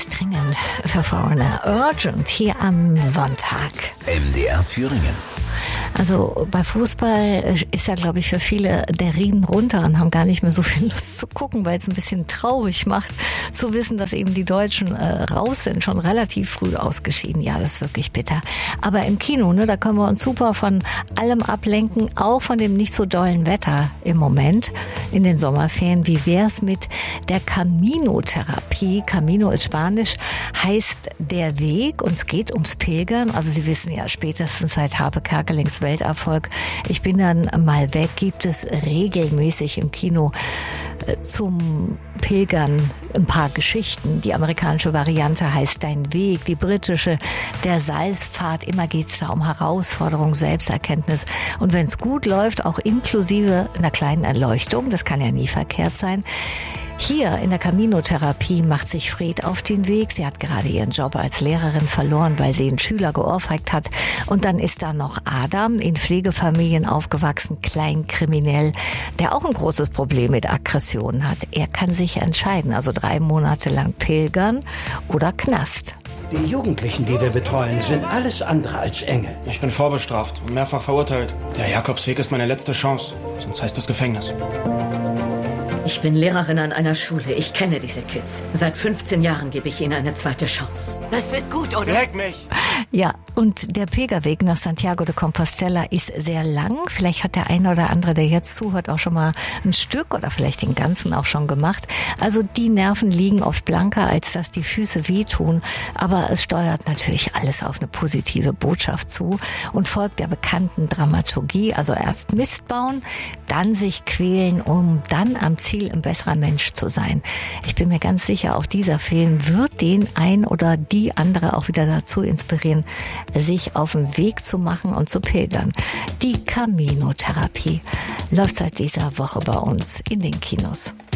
ist dringend für Foreigner. Urgent hier am Sonntag. MDR Thüringen. Also bei Fußball ist ja, glaube ich, für viele der Riemen runter und haben gar nicht mehr so viel Lust zu gucken, weil es ein bisschen traurig macht, zu wissen, dass eben die Deutschen raus sind, schon relativ früh ausgeschieden. Ja, das ist wirklich bitter. Aber im Kino, da können wir uns super von allem ablenken, auch von dem nicht so dollen Wetter im Moment in den Sommerferien. Wie wär's mit der Camino-Therapie? Camino ist Spanisch, heißt der Weg, und es geht ums Pilgern. Also Sie wissen ja, spätestens seit Harpe Kerkelings Welterfolg Ich bin dann mal weg, gibt es regelmäßig im Kino zum Pilgern ein paar Geschichten. Die amerikanische Variante heißt Dein Weg, die britische Der Salzpfad. Immer geht es da um Herausforderung, Selbsterkenntnis und wenn es gut läuft, auch inklusive einer kleinen Erleuchtung. Das kann ja nie verkehrt sein. Hier in der Camino-Therapie macht sich Fred auf den Weg. Sie hat gerade ihren Job als Lehrerin verloren, weil sie einen Schüler geohrfeigt hat. Und dann ist da noch Adam, in Pflegefamilien aufgewachsen, kleinkriminell, der auch ein großes Problem mit Aggressionen hat. Er kann sich entscheiden, also 3 Monate lang pilgern oder Knast. Die Jugendlichen, die wir betreuen, sind alles andere als Engel. Ich bin vorbestraft und mehrfach verurteilt. Der Jakobsweg ist meine letzte Chance, sonst heißt das Gefängnis. Ich bin Lehrerin an einer Schule. Ich kenne diese Kids. Seit 15 Jahren gebe ich ihnen eine zweite Chance. Das wird gut, oder? Leck mich! Ja, und der Pilgerweg nach Santiago de Compostela ist sehr lang. Vielleicht hat der eine oder andere, der jetzt zuhört, auch schon mal ein Stück oder vielleicht den ganzen auch schon gemacht. Also die Nerven liegen oft blanker, als dass die Füße wehtun. Aber es steuert natürlich alles auf eine positive Botschaft zu und folgt der bekannten Dramaturgie. Also erst Mist bauen, dann sich quälen, um dann am Ziel ein besserer Mensch zu sein. Ich bin mir ganz sicher, auch dieser Film wird den ein oder die andere auch wieder dazu inspirieren, sich auf den Weg zu machen und zu pilgern. Die Camino-Therapie läuft seit dieser Woche bei uns in den Kinos.